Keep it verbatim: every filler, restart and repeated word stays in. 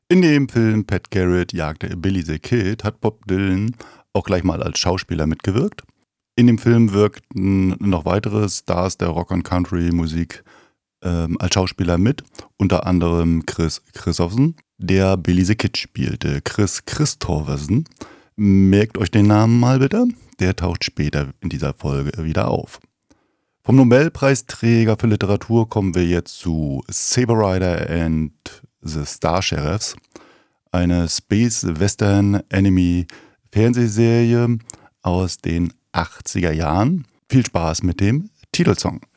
In dem Film Pat Garrett jagte Billy the Kid hat Bob Dylan auch gleich mal als Schauspieler mitgewirkt. In dem Film wirkten noch weitere Stars der Rock- und Country-Musik ähm, als Schauspieler mit, unter anderem Chris Christopherson, der Billy the Kid spielte. Chris Christopherson, merkt euch den Namen mal bitte, der taucht später in dieser Folge wieder auf. Vom Nobelpreisträger für Literatur kommen wir jetzt zu Saber Rider and the Star Sheriffs, eine Space-Western-Anime-Fernsehserie aus den achtziger Jahren. Viel Spaß mit dem Titelsong.